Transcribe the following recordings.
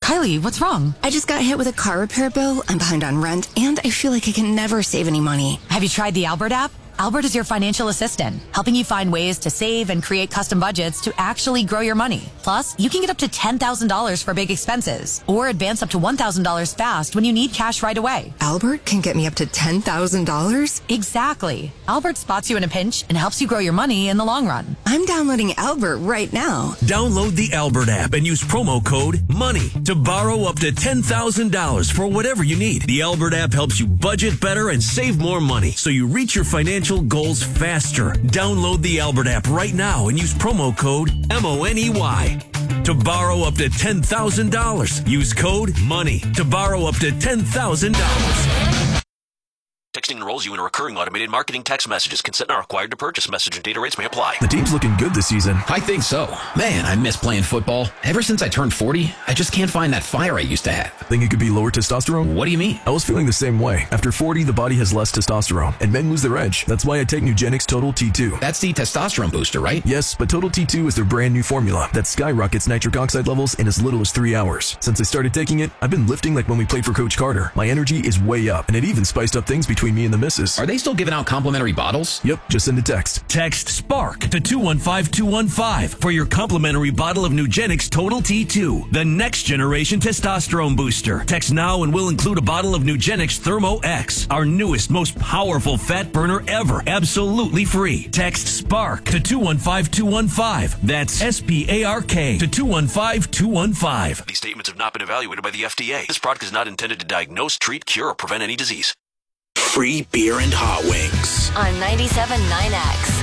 Kylie, what's wrong? I just got hit with a car repair bill, I'm behind on rent, and I feel like I can never save any money. Have you tried the Albert app? Albert is your financial assistant, helping you find ways to save and create custom budgets to actually grow your money. Plus, you can get up to $10,000 for big expenses or advance up to $1,000 fast when you need cash right away. Albert can get me up to $10,000? Exactly. Albert spots you in a pinch and helps you grow your money in the long run. I'm downloading Albert right now. Download the Albert app and use promo code MONEY to borrow up to $10,000 for whatever you need. The Albert app helps you budget better and save more money so you reach your financial goals faster. Download the Albert app right now and use promo code MONEY to borrow up to $10,000. Use code MONEY to borrow up to $10,000. Texting enrolls you in a recurring automated marketing text messages. Consent not required to purchase. Message and data rates may apply. The team's looking good this season. I think so. Man, I miss playing football. Ever since I turned 40, I just can't find that fire I used to have. Think it could be lower testosterone? What do you mean? I was feeling the same way. After 40, the body has less testosterone, and men lose their edge. That's why I take Nugenix Total T2. That's the testosterone booster, right? Yes, but Total T2 is their brand new formula that skyrockets nitric oxide levels in as little as 3 hours. Since I started taking it, I've been lifting like when we played for Coach Carter. My energy is way up, and it even spiced up things between me and the missus. Are they still giving out complimentary bottles? Yep, just send a text. Text SPARK to 215215 for your complimentary bottle of Nugenix Total T2, the next generation testosterone booster. Text now and we'll include a bottle of Nugenix Thermo X, our newest, most powerful fat burner ever, absolutely free. Text SPARK to 215215. That's SPARK to 215215. These statements have not been evaluated by the FDA. This product is not intended to diagnose, treat, cure, or prevent any disease. Free beer and hot wings on 97.9X.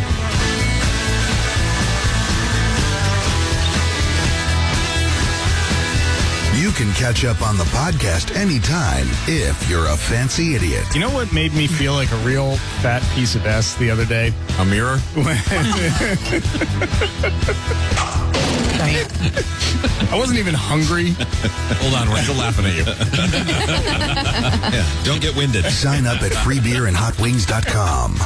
You can catch up on the podcast anytime if you're a fancy idiot. You know what made me feel like a real fat piece of S the other day? A mirror? I wasn't even hungry. Hold on, we're still laughing at you. Yeah, don't get winded. Sign up at freebeerandhotwings.com.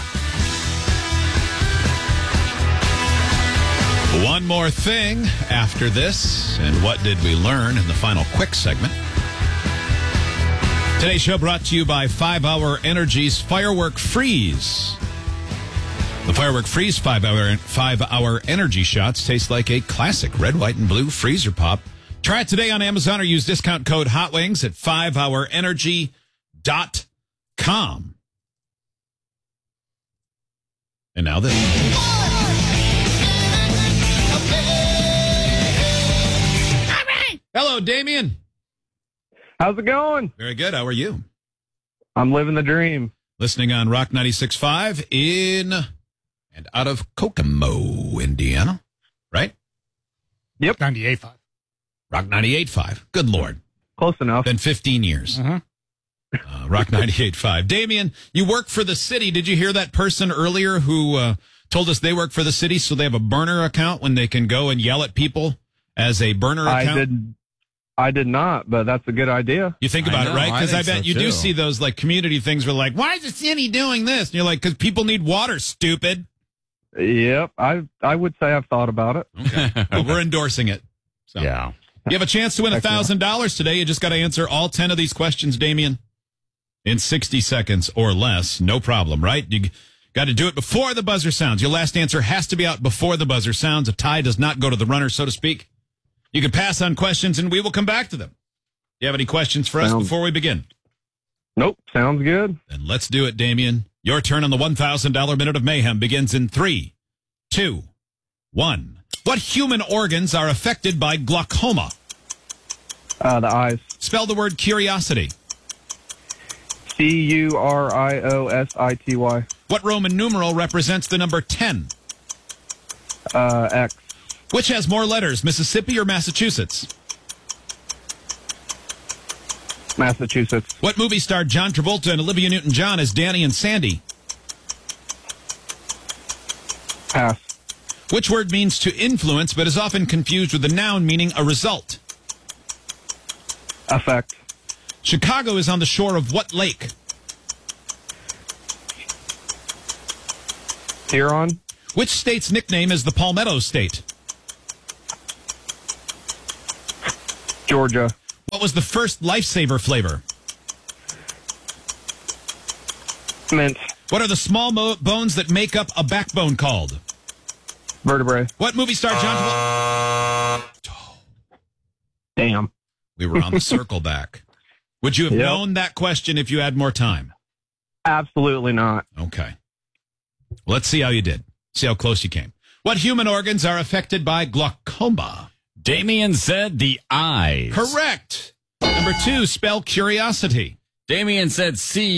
One more thing after this, and what did we learn in the final quick segment? Today's show brought to you by 5 Hour Energy's Firework Freeze. The Firework Freeze 5 hour energy shots taste like a classic red, white, and blue freezer pop. Try it today on Amazon or use discount code HOTWINGS at 5hourenergy.com. And now this. All right. Hello, Damien. How's it going? Very good. How are you? I'm living the dream. Listening on Rock 96.5 in and out of Kokomo, Indiana, right? Yep. 98.5. Rock 98.5. Good Lord. Close enough. Been 15 years. Mm-hmm. Rock 98.5. Damien, you work for the city. Did you hear that person earlier who told us they work for the city so they have a burner account when they can go and yell at people as a burner account? I did not, but that's a good idea. You think about it, right? Because I bet you do see those like community things where like, why is the city doing this? And you're like, because people need water, stupid. Yep, I would say I've thought about it. Okay. Well, we're endorsing it. So. Yeah. You have a chance to win $1,000 today. You just got to answer all 10 of these questions, Damien, in 60 seconds or less. No problem, right? You got to do it before the buzzer sounds. Your last answer has to be out before the buzzer sounds. A tie does not go to the runner, so to speak. You can pass on questions, and we will come back to them. You have any questions for us before we begin? Nope. Sounds good. Then let's do it, Damien. Your turn on the $1,000 Minute of Mayhem begins in 3, 2, 1. What human organs are affected by glaucoma? The eyes. Spell the word curiosity. Curiosity. What Roman numeral represents the number 10? X. Which has more letters, Mississippi or Massachusetts? Massachusetts. What movie starred John Travolta and Olivia Newton-John as Danny and Sandy? Pass. Which word means to influence but is often confused with the noun meaning a result? Effect. Chicago is on the shore of what lake? Huron. Which state's nickname is the Palmetto State? Georgia. What What was the first Lifesaver flavor? Mint. What are the small bones that make up a backbone called? Vertebrae. What movie star John Travolta? Damn. We were on the circle back. Would you have known that question if you had more time? Absolutely not. Okay. Let's see how you did. See how close you came. What human organs are affected by glaucoma? Damien said the eyes. Correct. Number 2, spell curiosity. Damien said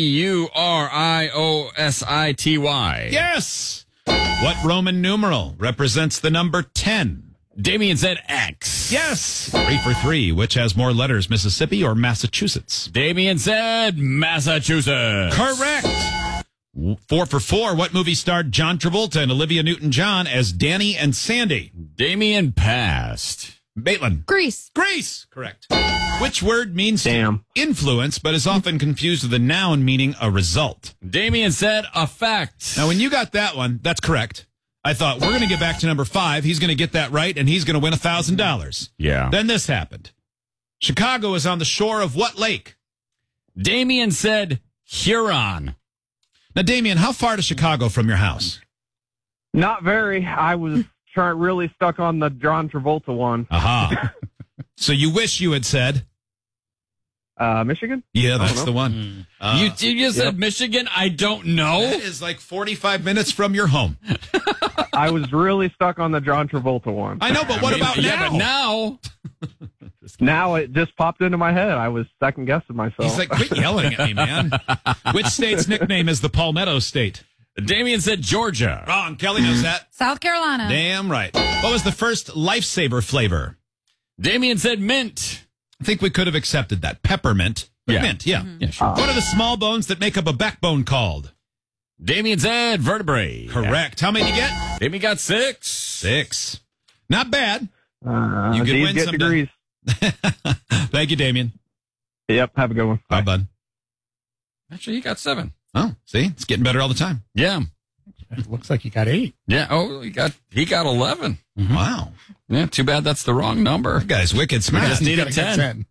CURIOSITY. Yes. What Roman numeral represents the number 10? Damien said X. Yes. 3 for 3. Which has more letters, Mississippi or Massachusetts? Damien said Massachusetts. Correct. 4 for 4. What movie starred John Travolta and Olivia Newton-John as Danny and Sandy? Damien passed. Maitland. Grease. Grease. Correct. Which word means to influence, but is often confused with a noun meaning a result? Damien said effect. Now, when you got that one, that's correct. I thought, we're going to get back to number 5. He's going to get that right, and he's going to win $1,000. Yeah. Then this happened. Chicago is on the shore of what lake? Damien said Huron. Now, Damien, how far to Chicago from your house? Not very. I was really stuck on the John Travolta one. Aha. So you wish you had said? Michigan? Yeah, that's the one. You just said Michigan? I don't know. That is like 45 minutes from your home. I was really stuck on the John Travolta one. I know, but what about now? Yeah, but now... Now it just popped into my head. I was second guessing myself. He's like, quit yelling at me, man. Which state's nickname is the Palmetto State? Damien said Georgia. Wrong. Kelly knows that. South Carolina. Damn right. What was the first Lifesaver flavor? Damien said mint. I think we could have accepted that. Peppermint. But mint, yeah. Mm-hmm. Yeah, sure. What are the small bones that make up a backbone called? Damien said vertebrae. Correct. How many did you get? Damien got 6. 6. Not bad. You could win get someday. degrees. Thank you, Damien. Yep. Have a good one. Bye, bud. Actually, he got 7. Oh, see? It's getting better all the time. Yeah. It looks like you got 8. Yeah. Oh, he got 11. Mm-hmm. Wow. Yeah. Too bad that's the wrong number. That guy's wicked smart. I just needed 10.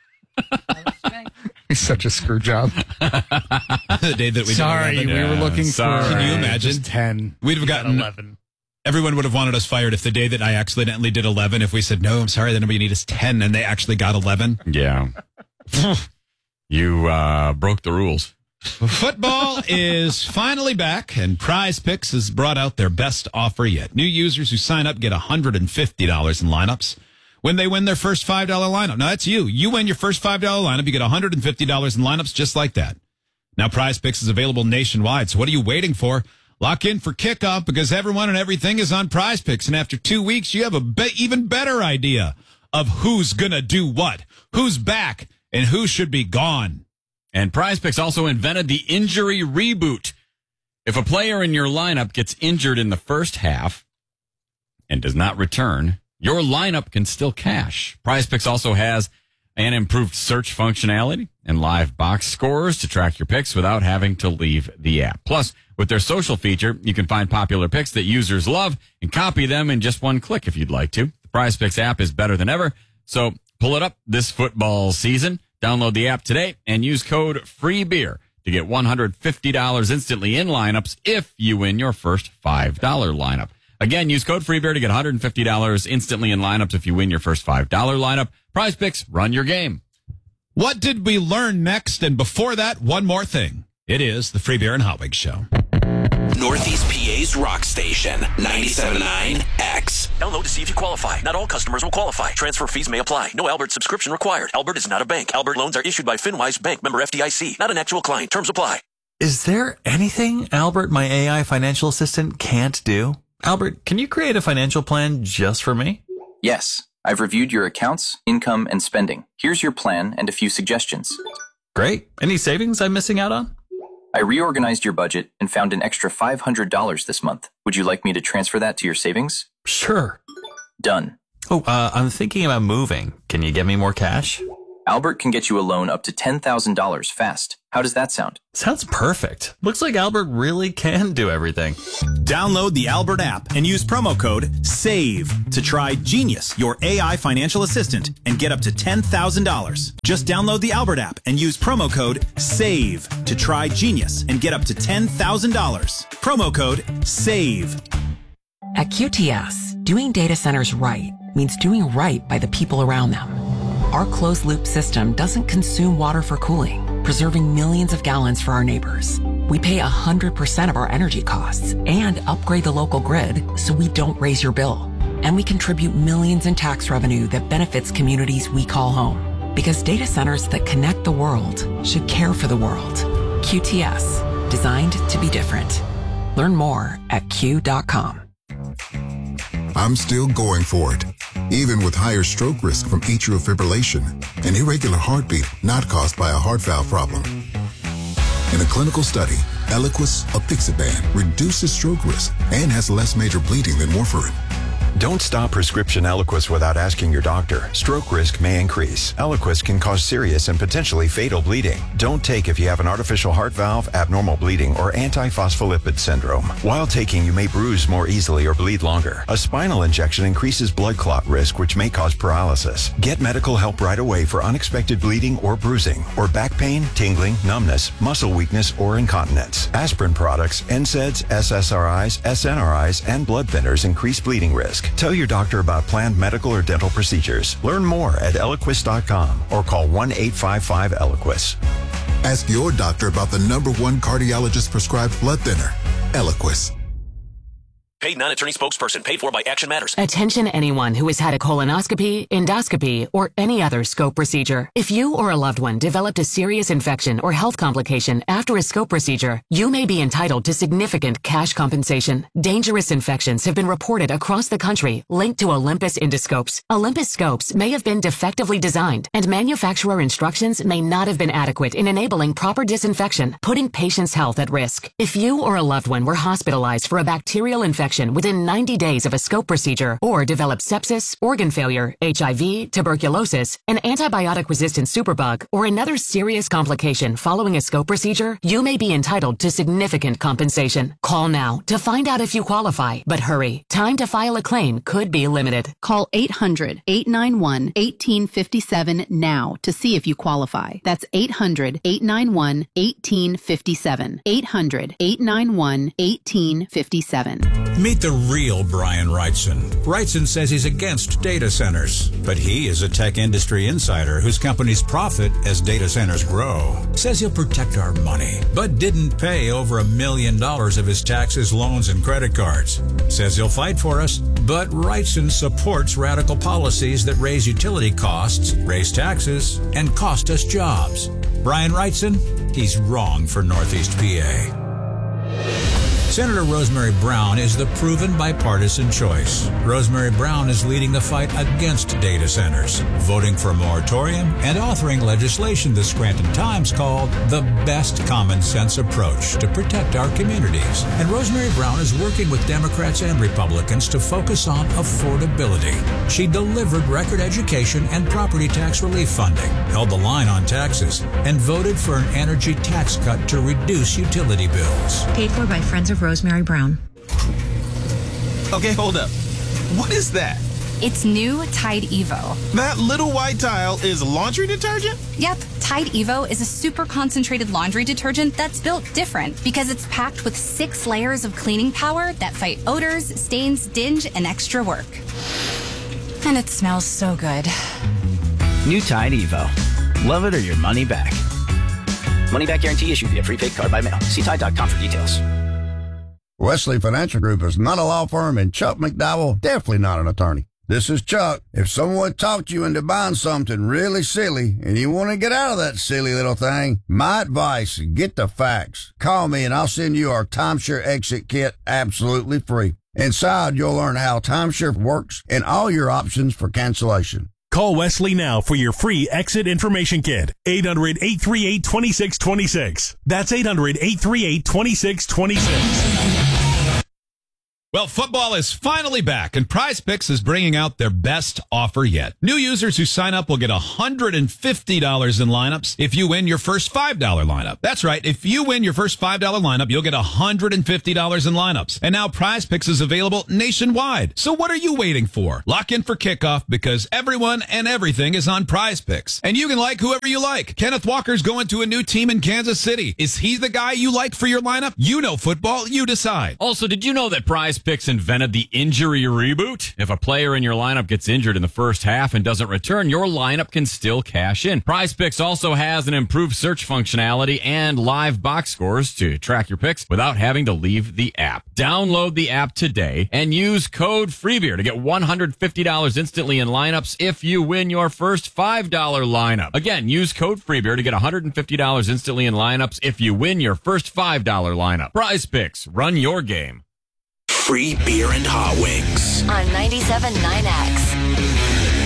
He's such a screw job. The day that we Sorry, did 11. we were looking for. Can you imagine? Just 10. We'd have gotten 11. Everyone would have wanted us fired if the day that I accidentally did 11, if we said, no, I'm sorry, the number you need is 10, and they actually got 11. Yeah. You broke the rules. Football is finally back, and Prize Picks has brought out their best offer yet. New users who sign up get $150 in lineups when they win their first $5 lineup. Now, that's you. You win your first $5 lineup, you get $150 in lineups just like that. Now, Prize Picks is available nationwide, so what are you waiting for? Lock in for kickoff because everyone and everything is on Prize Picks, and after 2 weeks, you have a even better idea of who's going to do what, who's back, and who should be gone. And Prize Picks also invented the injury reboot. If a player in your lineup gets injured in the first half and does not return, your lineup can still cash. Prize Picks also has an improved search functionality and live box scores to track your picks without having to leave the app. Plus, with their social feature, you can find popular picks that users love and copy them in just one click if you'd like to. The Prize Picks app is better than ever, so pull it up this football season. Download the app today and use code FREEBEER to get $150 instantly in lineups if you win your first $5 lineup. Again, use code FREEBEER to get $150 instantly in lineups if you win your first $5 lineup. Prize Picks, run your game. What did we learn next? And before that, one more thing. It is the Free Beer and Hot Wings Show. Northeast PA's rock station, 97.9 X. Download to see if you qualify. Not all customers will qualify. Transfer fees may apply. No Albert subscription required. Albert is not a bank. Albert loans are issued by FinWise Bank, member FDIC. Not an actual client. Terms apply. Is there anything Albert, my AI financial assistant, can't do? Albert, can you create a financial plan just for me? Yes. I've reviewed your accounts, income, and spending. Here's your plan and a few suggestions. Great. Any savings I'm missing out on? I reorganized your budget and found an extra $500 this month. Would you like me to transfer that to your savings? Sure. Done. Oh, I'm thinking about moving. Can you get me more cash? Albert can get you a loan up to $10,000 fast. How does that sound? Sounds perfect. Looks like Albert really can do everything. Download the Albert app and use promo code SAVE to try Genius, your AI financial assistant, and get up to $10,000. Just download the Albert app and use promo code SAVE to try Genius and get up to $10,000. Promo code SAVE. At QTS, doing data centers right means doing right by the people around them. Our closed-loop system doesn't consume water for cooling, preserving millions of gallons for our neighbors. We pay 100% of our energy costs and upgrade the local grid so we don't raise your bill. And we contribute millions in tax revenue that benefits communities we call home. Because data centers that connect the world should care for the world. QTS, designed to be different. Learn more at Q.com. I'm still going for it, even with higher stroke risk from atrial fibrillation, an irregular heartbeat not caused by a heart valve problem. In a clinical study, Eliquis apixaban reduces stroke risk and has less major bleeding than warfarin. Don't stop prescription Eliquis without asking your doctor. Stroke risk may increase. Eliquis can cause serious and potentially fatal bleeding. Don't take if you have an artificial heart valve, abnormal bleeding, or antiphospholipid syndrome. While taking, you may bruise more easily or bleed longer. A spinal injection increases blood clot risk, which may cause paralysis. Get medical help right away for unexpected bleeding or bruising, or back pain, tingling, numbness, muscle weakness, or incontinence. Aspirin products, NSAIDs, SSRIs, SNRIs, and blood thinners increase bleeding risk. Tell your doctor about planned medical or dental procedures. Learn more at Eliquis.com or call 1-855-ELIQUIS. Ask your doctor about the #1 cardiologist prescribed blood thinner, Eliquis. Paid non-attorney spokesperson. Paid for by Action Matters. Attention anyone who has had a colonoscopy, endoscopy, or any other scope procedure. If you or a loved one developed a serious infection or health complication after a scope procedure, you may be entitled to significant cash compensation. Dangerous infections have been reported across the country linked to Olympus endoscopes. Olympus scopes may have been defectively designed, and manufacturer instructions may not have been adequate in enabling proper disinfection, putting patients' health at risk. If you or a loved one were hospitalized for a bacterial infection within 90 days of a scope procedure, or developed sepsis, organ failure, HIV, tuberculosis, an antibiotic-resistant superbug, or another serious complication following a scope procedure, you may be entitled to significant compensation. Call now to find out if you qualify, but hurry. Time to file a claim could be limited. Call 800-891-1857 now to see if you qualify. That's 800-891-1857. 800-891-1857. Meet the real Brian Wrightson. Wrightson says he's against data centers, but he is a tech industry insider whose companies profit as data centers grow. Says he'll protect our money, but didn't pay over $1 million of his taxes, loans, and credit cards. Says he'll fight for us, but Wrightson supports radical policies that raise utility costs, raise taxes, and cost us jobs. Brian Wrightson, he's wrong for Northeast PA. Senator Rosemary Brown is the proven bipartisan choice. Rosemary Brown is leading the fight against data centers, voting for a moratorium, and authoring legislation the Scranton Times called the best common sense approach to protect our communities. And Rosemary Brown is working with Democrats and Republicans to focus on affordability. She delivered record education and property tax relief funding, held the line on taxes, and voted for an energy tax cut to reduce utility bills. Paid for by Friends of Rosemary Brown. Okay, hold up. What is that? It's new Tide Evo. That little white tile is laundry detergent? Yep, Tide Evo is a super concentrated laundry detergent that's built different because it's packed with 6 layers of cleaning power that fight odors, stains, dinge, and extra work. And it smells so good. New Tide Evo. Love it or your money back. Money back guarantee issued via prepaid card by mail. See Tide.com for details. Wesley Financial Group is not a law firm, and Chuck McDowell definitely not an attorney. This is Chuck. If someone talked you into buying something really silly and you want to get out of that silly little thing, my advice, get the facts. Call me and I'll send you our timeshare exit kit absolutely free. Inside, you'll learn how timeshare works and all your options for cancellation. Call Wesley now for your free exit information kit. 800-838-2626. That's 800-838-2626. Well, football is finally back, and Prize Picks is bringing out their best offer yet. New users who sign up will get $150 in lineups if you win your first $5 lineup. That's right. If you win your first $5 lineup, you'll get $150 in lineups. And now Prize Picks is available nationwide. So what are you waiting for? Lock in for kickoff because everyone and everything is on Prize Picks. And you can like whoever you like. Kenneth Walker's going to a new team in Kansas City. Is he the guy you like for your lineup? You know football. You decide. Also, did you know that Prize Picks invented the injury reboot? If a player in your lineup gets injured in the first half and doesn't return, your lineup can still cash in. Prize Picks also has an improved search functionality and live box scores to track your picks without having to leave the app. Download the app today and use code FREEBEER to get $150 instantly in lineups if you win your first $5 lineup. Again, use code FREEBEER to get $150 instantly in lineups if you win your first $5 lineup. Prize Picks, run your game. Free beer and hot wings. On 97.9X.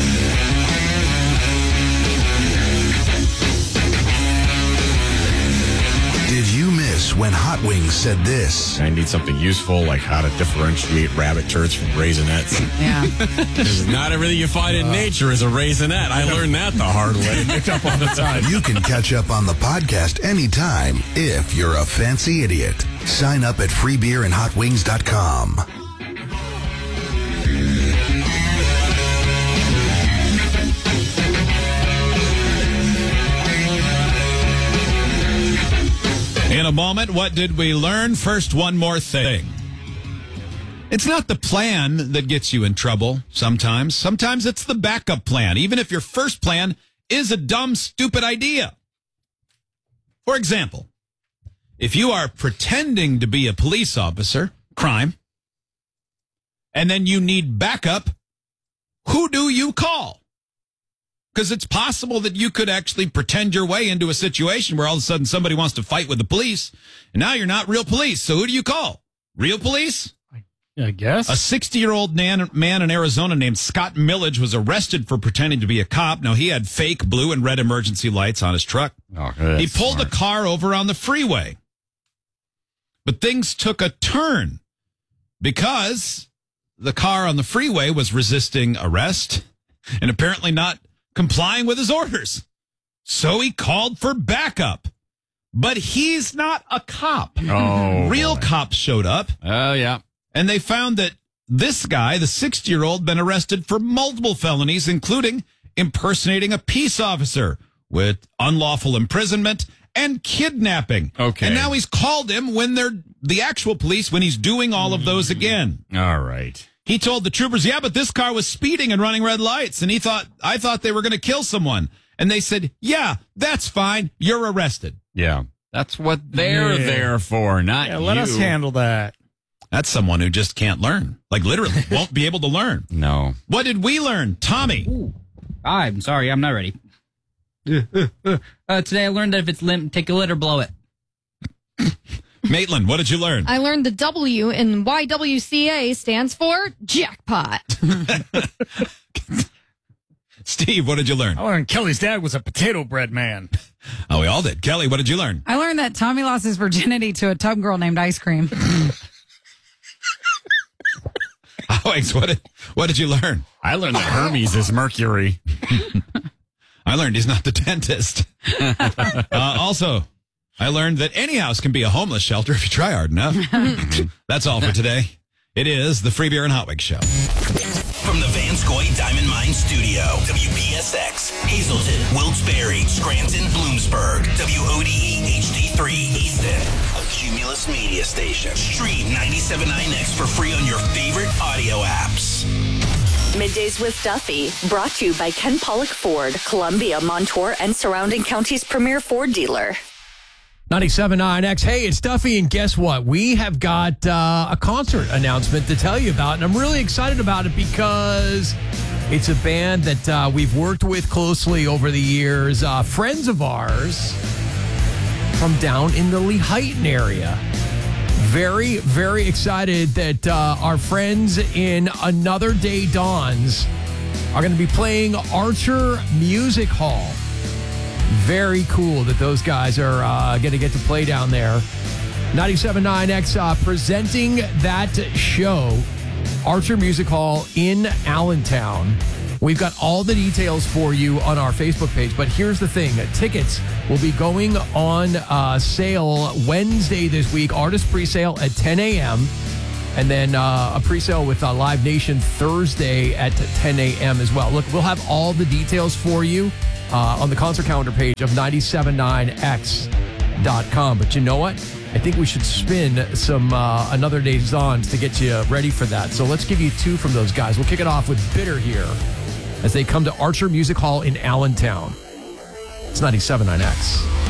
Did you miss when Hot Wings said this? I need something useful, like how to differentiate rabbit turds from raisinets. Yeah. Not everything you find in nature is a raisinette. I learned that the hard way. Picked up all the time. You can catch up on the podcast anytime if you're a fancy idiot. Sign up at freebeerandhotwings.com. In a moment, what did we learn? First, one more thing. It's not the plan that gets you in trouble sometimes. Sometimes it's the backup plan, even if your first plan is a dumb, stupid idea. For example, if you are pretending to be a police officer, crime, and then you need backup, who do you call? Because it's possible that you could actually pretend your way into a situation where all of a sudden somebody wants to fight with the police, and now you're not real police. So who do you call? Real police? I guess. A 60-year-old man in Arizona named Scott Millage was arrested for pretending to be a cop. Now, he had fake blue and red emergency lights on his truck. He pulled a car over on the freeway. But things took a turn because the car on the freeway was resisting arrest and apparently not complying with his orders. So he called for backup. But he's not a cop. Oh, real cops showed up. Oh, yeah. And they found that this guy, the 60-year-old, been arrested for multiple felonies, including impersonating a peace officer with unlawful imprisonment and kidnapping. Okay. And now he's called him when they're the actual police when he's doing all of those again. All right. He told the troopers, yeah, but this car was speeding and running red lights. And I thought they were going to kill someone. And they said, yeah, that's fine. You're arrested. Yeah. That's what they're there for, not you. Let us handle that. That's someone who just can't learn. Like, literally, won't be able to learn. No. What did we learn? Tommy. Ooh. I'm sorry, I'm not ready. Today I learned that if it's limp, take a lit or blow it. Maitland, what did you learn? I learned the W in YWCA stands for jackpot. Steve, what did you learn? I learned Kelly's dad was a potato bread man. Oh, we all did. Kelly, what did you learn? I learned that Tommy lost his virginity to a tub girl named Ice Cream. Alex, what did you learn? I learned that Hermes is Mercury. I learned he's not the dentist. Also, I learned that any house can be a homeless shelter if you try hard enough. That's all for today. It is the Free Beer and Hot Wings Show. From the Vanscoy Diamond Mine Studio, WPSX, Hazleton, Wilkes-Barre, Scranton, Bloomsburg, WODE HD3 Easton, a Cumulus media station. Stream 97.9X for free on your favorite audio apps. Middays with Duffy, brought to you by Ken Pollock Ford, Columbia, Montour, and surrounding counties' premier Ford dealer. 97.9X. Hey, it's Duffy, and guess what? We have got a concert announcement to tell you about, and I'm really excited about it because it's a band that we've worked with closely over the years, friends of ours from down in the Lehighton area. Very, very excited that our friends in Another Day Dawns are going to be playing Archer Music Hall. Very cool that those guys are going to get to play down there. 97.9X presenting that show, Archer Music Hall in Allentown. We've got all the details for you on our Facebook page, but here's the thing. Tickets will be going on sale Wednesday this week. Artist pre-sale at 10 a.m. And then a pre-sale with Live Nation Thursday at 10 a.m. as well. Look, we'll have all the details for you on the concert calendar page of 979x.com. But you know what? I think we should spin some Another Day's Ons to get you ready for that. So let's give you two from those guys. We'll kick it off with Bitter here as they come to Archer Music Hall in Allentown. It's 97.9X.